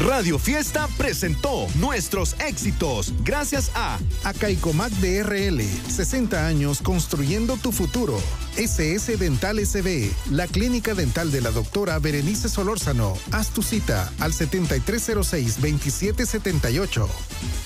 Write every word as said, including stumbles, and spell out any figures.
Radio Fiesta presentó nuestros éxitos gracias a Acaicomac D R L, sesenta años construyendo tu futuro. S S Dental S B, la clínica dental de la doctora Berenice Solórzano. Haz tu cita al setenta y tres cero seis, veintisiete setenta y ocho.